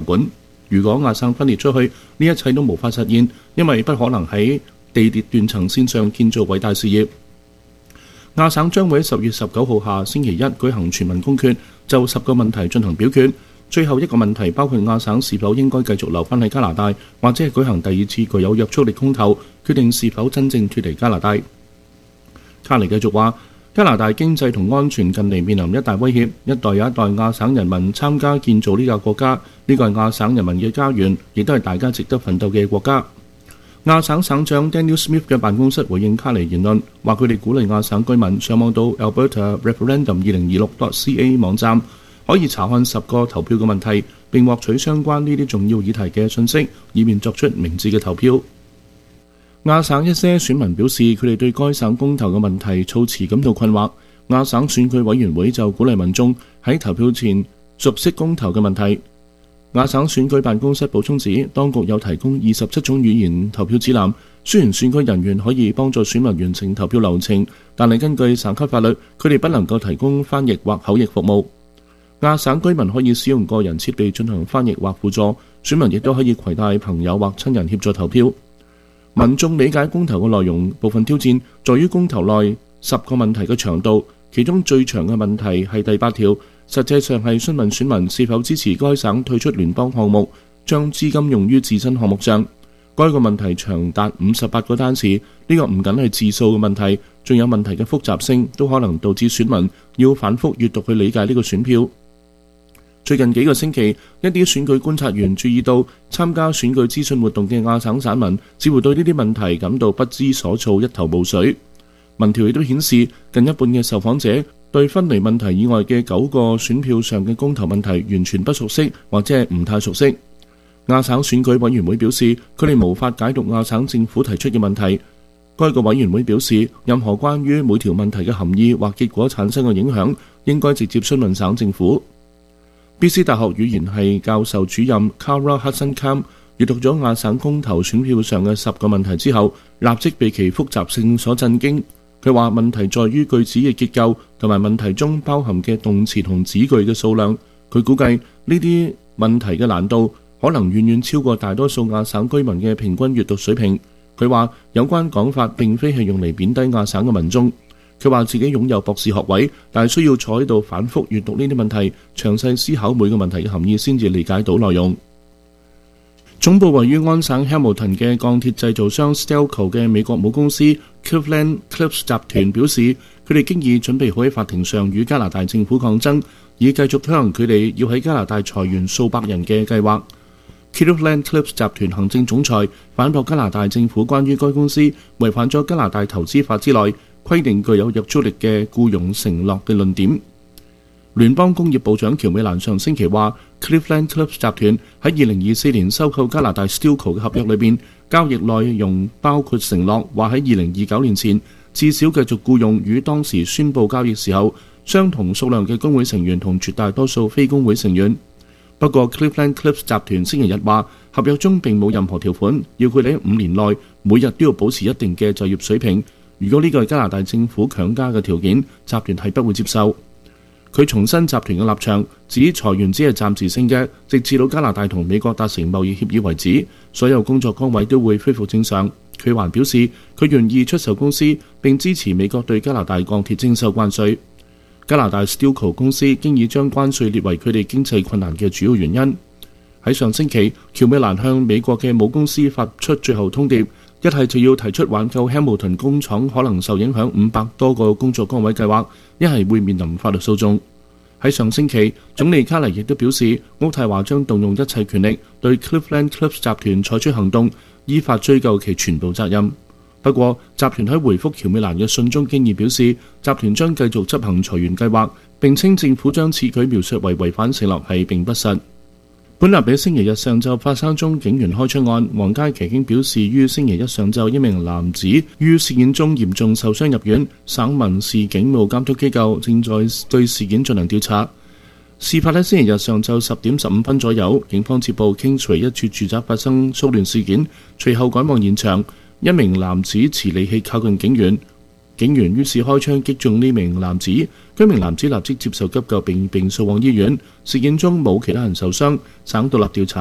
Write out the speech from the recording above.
本。如果亞省分裂出去，呢一切都無法實現，因為不可能喺地鐵斷層線上建造偉大事業。亞省將會喺10月19號下星期一舉行全民公決，就10個問題進行表決。最後一個問題包括亞省是否應該繼續留返喺加拿大，或者係舉行第二次具有約束力公投，決定是否真正脫離加拿大。卡尼繼續話：加拿大經濟同安全近嚟面臨一大威脅，一代又一代亞省人民參加建造呢個國家，呢個係亞省人民嘅家園，亦都係大家值得奮鬥嘅國家。亞省省長 Daniel Smith 嘅辦公室回應卡尼言論，話佢哋鼓勵亞省居民上網到 Alberta Referendum 2026.ca 網站，可以查看10個投票嘅問題，並獲取相關呢啲重要議題嘅信息，以便作出明智嘅投票。亞省一些選民表示，佢哋對該省公投嘅問題措辭感到困惑。亞省選舉委員會就鼓勵民眾喺投票前熟悉公投嘅問題。亞省選舉辦公室補充指，當局有提供27種語言投票指南，雖然選舉人員可以幫助選民完成投票流程，但係根據省級法律，佢哋不能夠提供翻譯或口譯服務。亞省居民可以使用個人設備進行翻譯或輔助，選民亦都可以攜帶朋友或親人協助投票。民眾理解公投嘅內容部分挑戰在於公投內10個問題嘅長度，其中最長嘅問題係第8條，實際上係詢問選民是否支持該省退出聯邦項目，將資金用於自身項目上。該個問題長達58個單詞，呢個唔僅係字數嘅問題，仲有問題嘅複雜性，都可能導致選民要反覆閱讀去理解呢個選票。最近幾個星期，一啲選舉觀察員注意到，參加選舉資訊活動嘅亞省省民似乎對呢啲問題感到不知所措，一頭霧水。民調亦都顯示，近一半嘅受訪者對分離問題以外嘅9個選票上嘅公投問題完全不熟悉，或者係唔太熟悉。亞省選舉委員會表示，佢哋無法解讀亞省政府提出嘅問題。該個委員會表示，任何關於每條問題嘅含義或結果產生嘅影響，應該直接詢問省政府。BC 大學語言系教授主任 Kara Hudson-Kam 閱讀咗亞省公投選票上嘅10個問題之後，立即被其複雜性所震驚。佢話問題在於句子嘅結構同埋問題中包含嘅動詞同子句嘅數量。佢估計呢啲問題嘅難度可能遠遠超過大多數亞省居民嘅平均閱讀水平。佢話有關講法並非係用嚟貶低亞省嘅民眾。佢話自己擁有博士學位，但係需要坐喺度反覆閱讀呢啲問題，詳細思考每個問題嘅含義，先至理解到內容。總部位於安省 Hamilton 嘅鋼鐵製造商 Stelco 嘅美國母公司 Cleveland-Cliffs 集團表示，佢哋經已準備好喺法庭上與加拿大政府抗爭，以繼續推行佢哋要喺加拿大裁員數百人嘅計劃。Cleveland-Cliffs 集團行政總裁反駁加拿大政府關於該公司違反咗加拿大投資法之內規定具有約束力嘅僱傭承諾嘅論點。聯邦工業部長喬美蘭上星期話 ，Cleveland-Cliffs 集團喺2024年收購加拿大 Stelco 嘅合約裏邊，交易內容包括承諾，話喺2029年前至少繼續僱傭與當時宣佈交易時候相同數量嘅工會成員同絕大多數非工會成員。不過 Cleveland-Cliffs 集團星期日話，合約中並冇任何條款要佢哋喺5年內每日都要保持一定嘅就業水平。如果呢個係加拿大政府強加嘅條件，集團係不會接受。佢重申集團嘅立場，指裁員只係暫時性嘅，直至到加拿大同美國達成貿易協議為止，所有工作崗位都會恢復正常。佢還表示，佢願意出售公司並支持美國對加拿大鋼鐵徵收關稅。加拿大 Stelco 公司經已將關稅列為佢哋經濟困難嘅主要原因。喺上星期，喬美蘭向美國嘅母公司發出最後通牒，一係就要提出挽救 Hamilton 工廠可能受影響500多個工作崗位計劃，一係會面臨法律訴訟。喺上星期，總理卡尼亦都表示，渥太華將動用一切權力對 Cleveland-Cliffs 集團採取行動，依法追究其全部責任。不過，集團喺回覆喬美蘭嘅信中經已表示，集團將繼續執行裁員計劃，並稱政府將此舉描述為違反承諾係並不實。本立比星期日上晝發生宗警員開槍案，皇家騎警表示，於星期一上晝一名男子於事件中嚴重受傷入院，省民事警務監督機構正在對事件進行調查。事發喺星期日上晝10點15分左右，警方接報 Kingsway 一處住宅發生騷亂事件，隨後趕往現場。一名男子持利器靠近警員，警員於是開槍擊中呢名男子，該名男子立即接受急救並送往醫院。事件中冇其他人受傷，省獨立調查